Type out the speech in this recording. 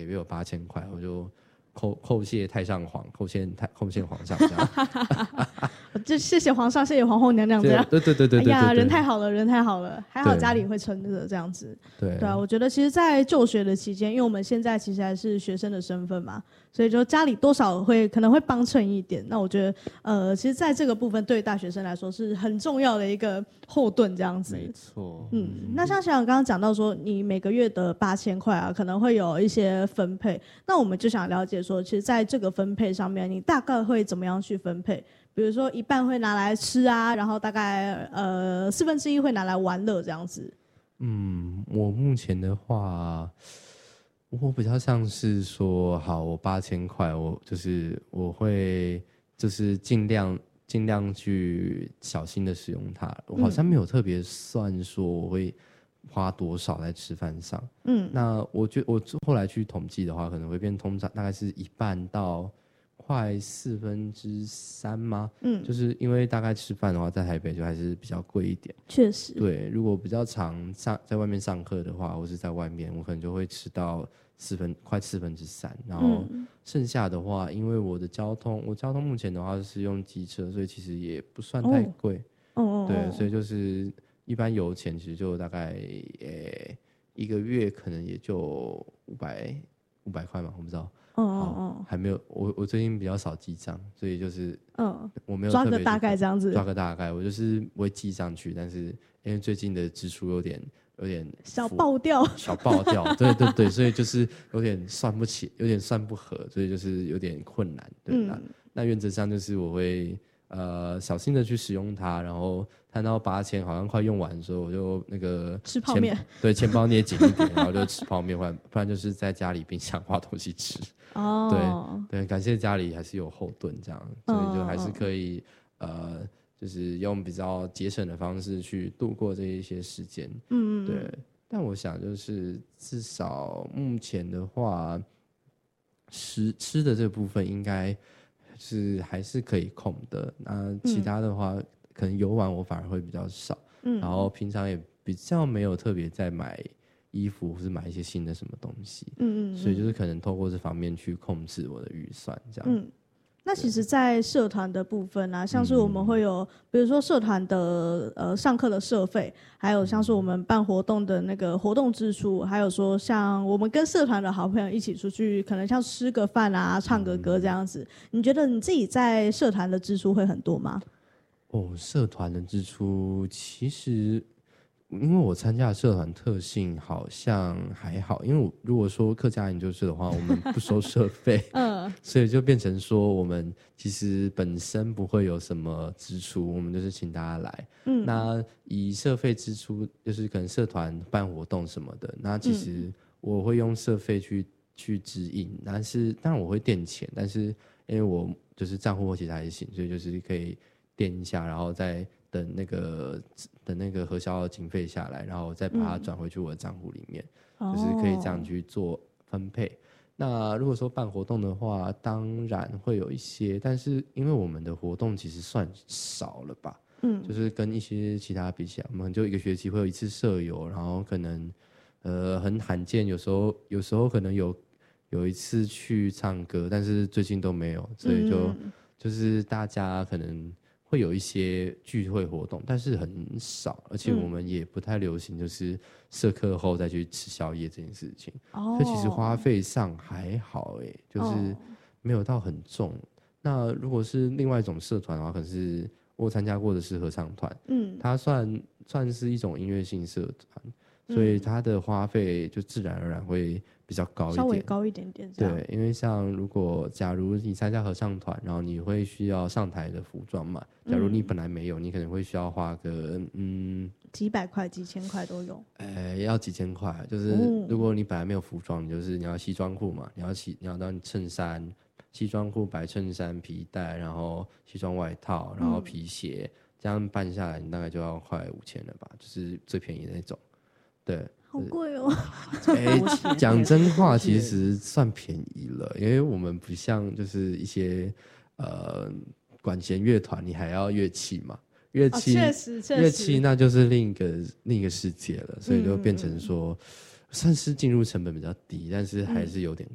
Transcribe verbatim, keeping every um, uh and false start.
月有八千块，我就叩叩谢太上皇，叩谢太叩谢皇上这样。 就谢谢皇上，谢谢皇后娘娘这样。 对对对对对对， 哎呀，人太好了，人太好了，还好家里会撑着这样子。 对对啊，我觉得其实，在就学的期间，因为我们现在其实还是学生的身份嘛，所以就家里多少会可能会帮衬一点。那我觉得，呃，其实在这个部分对大学生来说是很重要的一个后盾，这样子。 没错。 嗯，那像小杨刚刚讲到说，你每个月的八千块啊，可能会有一些分配。那我们就想了解说，其实在这个分配上面，你大概会怎么样去分配？比如说一半会拿来吃啊，然后大概呃四分之一会拿来玩乐这样子。 嗯，我目前的话，我比较像是说，好，我八千块，我就是我会就是尽量尽量去小心的使用它。我好像没有特别算说我会花多少在吃饭上。嗯，那我觉我后来去统计的话，可能会变通常大概是一半到快四分之三吗？嗯，就是因为大概吃饭的话，在台北就还是比较贵一点。 确实， 对，如果比较常上在外面上课的话，或是在外面，我可能就会吃到四分快四分之三，然后剩下的话，因为我的交通，我交通目前的话是用机车，所以其实也不算太贵。哦哦，对，所以就是一般油钱其实就大概诶一个月可能也就五百五百块嘛，我不知道。哦哦哦，还没有，我我最近比较少记账，所以就是嗯，我没有抓个大概这样子， 抓个大概，我就是不会记上去，但是因为最近的支出有点有点小爆掉， 小爆掉，对对对，所以就是有点算不起，有点算不合，所以就是有点困难，对吧？嗯、那原则上就是我会呃小心的去使用它，然后看到八千好像快用完的时候，我就那个吃泡面， 对，钱包捏紧一点，然后就吃泡面，不然不然就是在家里冰箱挖东西吃。哦，对对，感谢家里还是有后盾这样，所以就还是可以、哦、呃，就是用比较节省的方式去度过这一些时间。嗯对。但我想就是至少目前的话，吃吃的这部分应该是还是可以控的。那其他的话，嗯、可能游玩我反而会比较少。嗯，然后平常也比较没有特别在买衣服或是买一些新的什么东西，嗯 嗯, 嗯，所以就是可能透过这方面去控制我的预算，这样。嗯， 那其实，在社团的部分啊，像是我们会有，比如说社团的呃上课的社费，还有像是我们办活动的那个活动支出，还有说像我们跟社团的好朋友一起出去，可能像吃个饭啊、唱个歌这样子。你觉得你自己在社团的支出会很多吗？ 哦，社团的支出其实。因为我参加的社团特性好像还好，因为我如果说客家研究社的话，我们不收社费，嗯，所以就变成说我们其实本身不会有什么支出，我们就是请大家来，嗯，那以社费支出，就是可能社团办活动什么的，那其实我会用社费去去指引，但是当然我会垫钱，但是因为我就是账户其实还行，所以就是可以垫一下，然后再。等那个等那个核销经费下来，然后再把它转回去我的账户里面，嗯、就是可以这样去做分配。哦、那如果说办活动的话，当然会有一些，但是因为我们的活动其实算少了吧，嗯，就是跟一些其他比起来，我们就一个学期会有一次社游，然后可能呃很罕见，有时候有时候可能有有一次去唱歌，但是最近都没有，所以就、嗯、就是大家可能。会有一些聚会活动，但是很少，而且我们也不太流行，就是社课后再去吃宵夜这件事情。哦，所以其实花费上还好，哎，就是没有到很重。哦、那如果是另外一种社团的话，可能是我参加过的是合唱团，嗯，它算算是一种音乐性社团，所以它的花费就自然而然会。比较高一点， 稍微高一点点。 对，因为像如果假如你参加合唱团，然后你会需要上台的服装嘛。假如你本来没有，你可能会需要花个嗯几百块、几千块都有。 呃，要几千块，就是如果你本来没有服装，你就是你要西装裤嘛，你要西你要到衬衫、西装裤、白衬衫、皮带，然后西装外套，然后皮鞋，嗯、这样办下来，你大概就要快五千了吧，就是最便宜的那种。对。 好贵哦！ 哎，讲真话，其实算便宜了，因为我们不像就是一些呃管弦乐团，你还要乐器嘛，乐器确实确实乐器那就是另一个另一个世界了，所以就变成说、嗯、算是进入成本比较低，但是还是有点